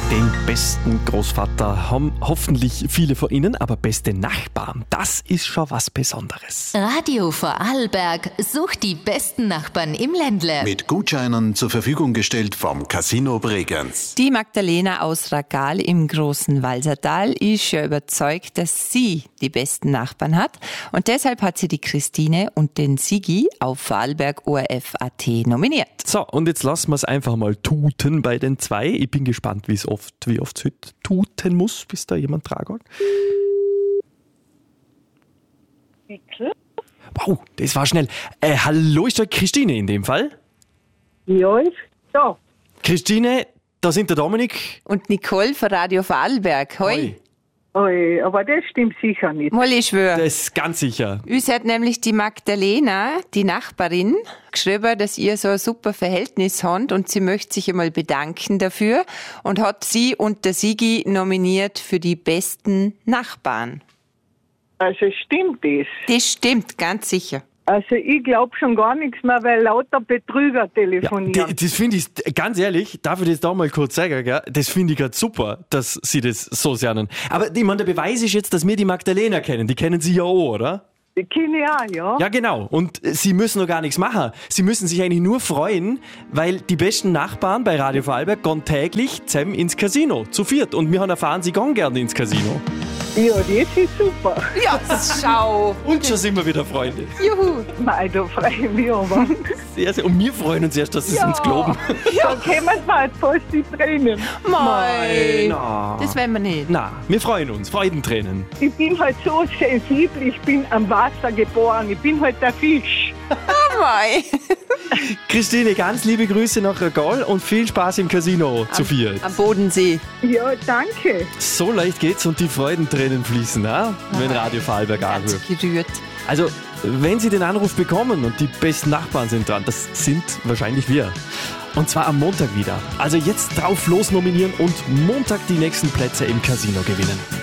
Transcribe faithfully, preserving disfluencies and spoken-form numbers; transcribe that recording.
Den besten Großvater haben hoffentlich viele von Ihnen, aber beste Nachbarn, das ist schon was Besonderes. Radio Vorarlberg sucht die besten Nachbarn im Ländle. Mit Gutscheinen zur Verfügung gestellt vom Casino Bregenz. Die Magdalena aus Ragal im Großen Walsertal ist ja überzeugt, dass sie die besten Nachbarn hat. Und deshalb hat sie die Christine und den Sigi auf Vorarlberg O R F Punkt A T nominiert. So, und jetzt lassen wir es einfach mal tuten bei den zwei. Ich bin gespannt, wie es oft, wie oft es heute tuten muss, bis da jemand tragen. Bitte? Wow, das war schnell. Äh, hallo, ist da Christine in dem Fall? Ja, ist da. Christine, da sind der Dominik. Und Nicole von Radio Vorarlberg. Hoi. Hoi. Oi, aber das stimmt sicher nicht. Mal ich schwöre. Das ist ganz sicher. Uns hat nämlich die Magdalena, die Nachbarin, geschrieben, dass ihr so ein super Verhältnis habt und sie möchte sich einmal bedanken dafür und hat sie und der Sigi nominiert für die besten Nachbarn. Also stimmt das? Das stimmt, ganz sicher. Also ich glaube schon gar nichts mehr, weil lauter Betrüger Ja, telefonieren. die- das finde ich, ganz ehrlich, darf ich das da mal kurz sagen, gell? Das finde ich gerade super, dass sie das so sehr nennen. Aber ich meine, der Beweis ist jetzt, dass wir die Magdalena kennen. Die kennen sie ja auch, oder? Die kenne ich auch, ja. Ja, genau. Und äh, sie müssen noch gar nichts machen. Sie müssen sich eigentlich nur freuen, weil die besten Nachbarn bei Radio Vorarlberg gehen täglich zusammen ins Casino, zu viert. Und wir haben erfahren, sie gehen gerne ins Casino. Ja, das ist super. Ja, schau. Und schon sind wir wieder Freunde. Juhu. Nein, da freue ich mich aber. Sehr, sehr. Und wir freuen uns erst, dass sie es uns glauben. Da kommen wir jetzt fast die Tränen. Mei. Na. Das wollen wir nicht. Na, wir freuen uns. Freudentränen. Ich bin halt so sensibel, ich bin am Wasser geboren, ich bin halt der Fisch. Mei. Christine, ganz liebe Grüße nach Regal und viel Spaß im Casino zu viert. Am Bodensee. Ja, danke. So leicht geht's und die Freudentränen fließen, ne? Wenn Radio Vorarlberg Ganz anhört. gerührt. Also, wenn Sie den Anruf bekommen und die besten Nachbarn sind dran, das sind wahrscheinlich wir. Und zwar am Montag wieder. Also jetzt drauf los nominieren und Montag die nächsten Plätze im Casino gewinnen.